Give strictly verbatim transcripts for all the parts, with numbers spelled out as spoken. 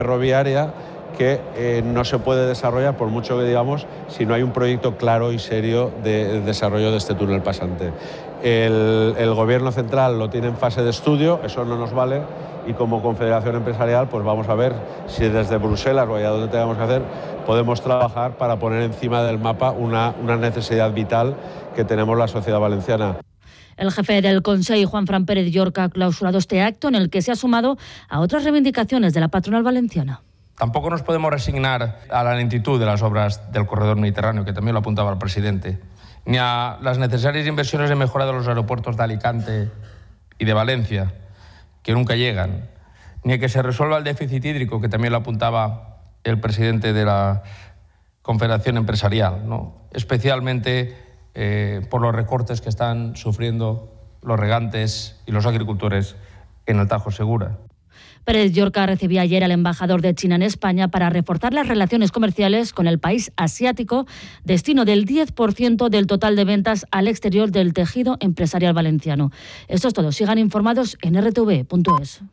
ferroviaria que eh, no se puede desarrollar, por mucho que digamos, si no hay un proyecto claro y serio de, de desarrollo de este túnel pasante. El, el Gobierno central lo tiene en fase de estudio, eso no nos vale, y como Confederación Empresarial pues vamos a ver si desde Bruselas o allá donde tengamos que hacer podemos trabajar para poner encima del mapa una, una necesidad vital que tenemos la sociedad valenciana. El jefe del Consejo, Juanfran Pérez Llorca, ha clausurado este acto en el que se ha sumado a otras reivindicaciones de la patronal valenciana. Tampoco nos podemos resignar a la lentitud de las obras del corredor mediterráneo, que también lo apuntaba el presidente, ni a las necesarias inversiones de mejora de los aeropuertos de Alicante y de Valencia, que nunca llegan, ni a que se resuelva el déficit hídrico, que también lo apuntaba el presidente de la Confederación Empresarial, ¿no? Especialmente eh, por los recortes que están sufriendo los regantes y los agricultores en el Tajo Segura. Pérez Llorca recibía ayer al embajador de China en España para reforzar las relaciones comerciales con el país asiático, destino del diez por ciento del total de ventas al exterior del tejido empresarial valenciano. Esto es todo. Sigan informados en erre te ve punto es.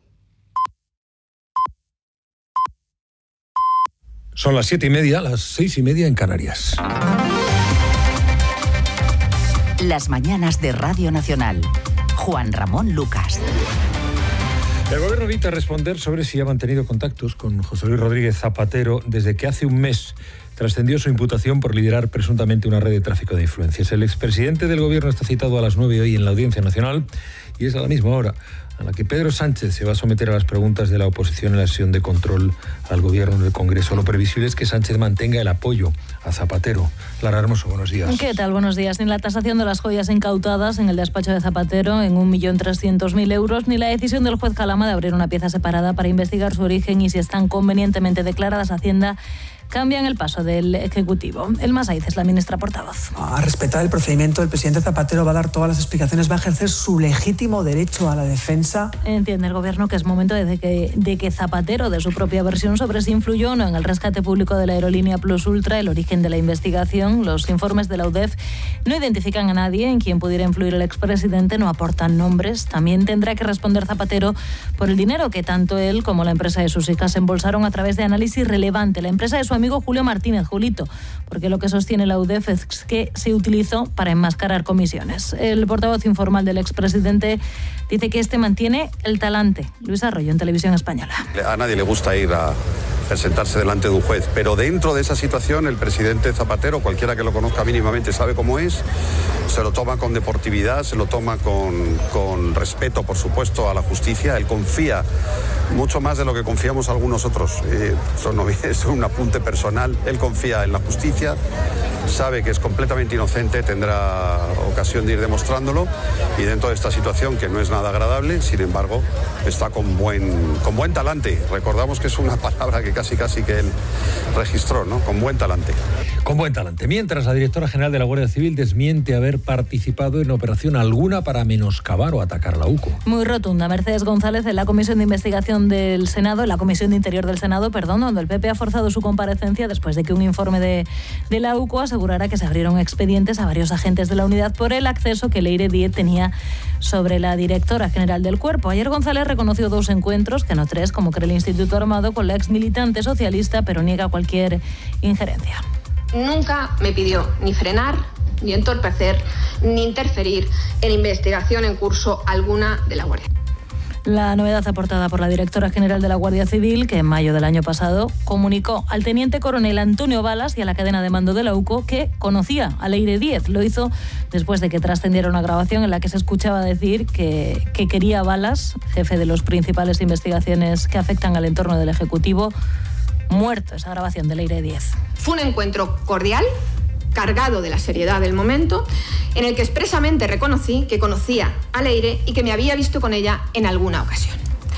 Son las siete y media, las seis y media en Canarias. Las mañanas de Radio Nacional. Juan Ramón Lucas. El Gobierno evita responder sobre si ha mantenido contactos con José Luis Rodríguez Zapatero desde que hace un mes trascendió su imputación por liderar presuntamente una red de tráfico de influencias. El expresidente del Gobierno está citado a las nueve hoy en la Audiencia Nacional y es a la misma hora a la que Pedro Sánchez se va a someter a las preguntas de la oposición en la sesión de control al Gobierno del Congreso. Lo previsible es que Sánchez mantenga el apoyo a Zapatero. Lara Hermoso, buenos días. ¿Qué tal? Buenos días. Ni la tasación de las joyas incautadas en el despacho de Zapatero en un millón trescientos mil euros, ni la decisión del juez Calama de abrir una pieza separada para investigar su origen y si están convenientemente declaradas a Hacienda cambian el paso del Ejecutivo. El Masaiz es la ministra portavoz. A respetar el procedimiento, el presidente Zapatero va a dar todas las explicaciones, va a ejercer su legítimo derecho a la defensa. Entiende el Gobierno que es momento de que, de que Zapatero dé su propia versión sobre si influyó o no en el rescate público de la aerolínea Plus Ultra, el origen de la investigación. Los informes de la U D E F no identifican a nadie en quien pudiera influir el expresidente, no aportan nombres. También tendrá que responder Zapatero por el dinero que tanto él como la empresa de sus hijas embolsaron a través de Análisis Relevante, la empresa de su amigo Julio Martínez, Julito, porque lo que sostiene la U D E F es que se utilizó para enmascarar comisiones. El portavoz informal del expresidente dice que este mantiene el talante. Luis Arroyo, en Televisión Española. A nadie le gusta ir a presentarse delante de un juez, pero dentro de esa situación el presidente Zapatero, cualquiera que lo conozca mínimamente sabe cómo es, se lo toma con deportividad, se lo toma con, con respeto, por supuesto, a la justicia. Él confía mucho más de lo que confiamos algunos otros. Eh, eso no es un apunte personal. Él confía en la justicia, sabe que es completamente inocente, tendrá ocasión de ir demostrándolo, y dentro de esta situación, que no es nada agradable, sin embargo, está con buen, con buen talante. Recordamos que es una palabra que casi casi que él registró, ¿no? Con buen talante. Con buen talante. Mientras, la directora general de la Guardia Civil desmiente haber participado en operación alguna para menoscabar o atacar la U C O. Muy rotunda. Mercedes González en la Comisión de Investigación del Senado, en la Comisión de Interior del Senado, perdón, donde el P P ha forzado su comparecencia después de que un informe de, de la U C O asegurara que se abrieron expedientes a varios agentes de la unidad por el acceso que Leire Díez tenía sobre la directora general del cuerpo. Ayer González reconoció dos encuentros, que no tres, como cree el Instituto Armado, con la ex militante socialista, pero niega cualquier injerencia. Nunca me pidió ni frenar, ni entorpecer, ni interferir en investigación en curso alguna de la Guardia. La novedad aportada por la directora general de la Guardia Civil, que en mayo del año pasado comunicó al teniente coronel Antonio Balas y a la cadena de mando de la U C O que conocía a Leire Díez. Lo hizo después de que trascendiera una grabación en la que se escuchaba decir que, que quería Balas, jefe de las principales investigaciones que afectan al entorno del Ejecutivo, muerto. Esa grabación de Leire Díez. Fue un encuentro cordial, cargado de la seriedad del momento, en el que expresamente reconocí que conocía a Leire y que me había visto con ella en alguna ocasión.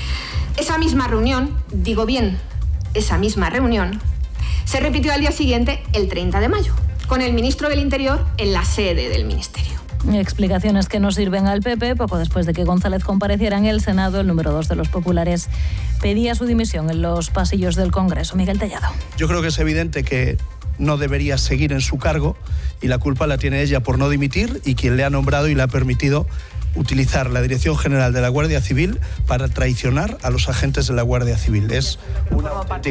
Esa misma reunión, digo bien, esa misma reunión, se repitió al día siguiente, el treinta de mayo, con el ministro del Interior en la sede del Ministerio. Explicaciones que no sirven al P P. Poco después de que González compareciera en el Senado, el número dos de los populares pedía su dimisión en los pasillos del Congreso. Miguel Tellado. Yo creo que es evidente que no debería seguir en su cargo y la culpa la tiene ella por no dimitir, y quien le ha nombrado y le ha permitido utilizar la Dirección General de la Guardia Civil para traicionar a los agentes de la Guardia Civil. Es una